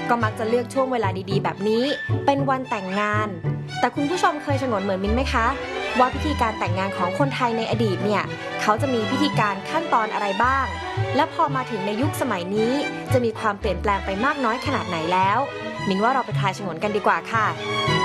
ก็มักจะเลือกช่วงเวลาดีๆแบบนี้เป็นวันแต่งงานแต่คุณผู้ชมเคยฉงนเหมือนมิ้นไหมคะว่าพิธีการแต่งงานของคนไทยในอดีตเนี่ยเขาจะมีพิธีการขั้นตอนอะไรบ้างและพอมาถึงในยุคสมัยนี้จะมีความเปลี่ยนแปลงไปมากน้อยขนาดไหนแล้วมิ้นว่าเราไปทายฉงนกันดีกว่าค่ะ